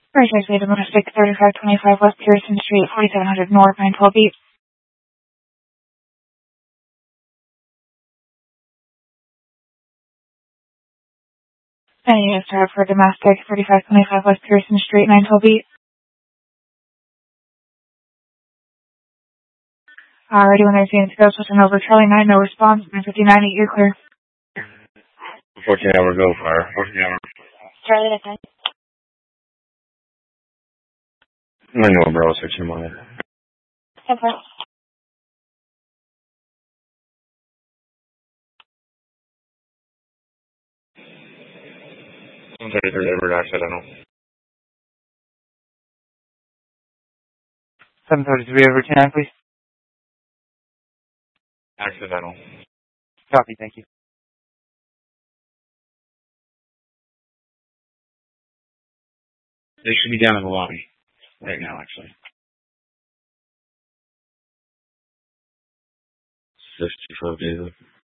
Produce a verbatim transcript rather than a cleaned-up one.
Franchise Way Domestic, thirty-five twenty-five West Pearson Street, forty-seven hundred North, nine twelve Beat. Any units to have for domestic, thirty-five twenty-five West Pearson Street, nine twelve Beat. Alrighty, when there's units go, switching over. Charlie nine, no response. nine fifty-nine, eight, you're clear. fourteen hour go fire. fourteen hour. Charlie, that's nine. I know, bro. Switch him on it. Okay. one thirty-three Edward, accidental. seven thirty-three over two nine, please. Accidental. Copy, thank you. They should be down in the lobby right now, actually. fifty-five days.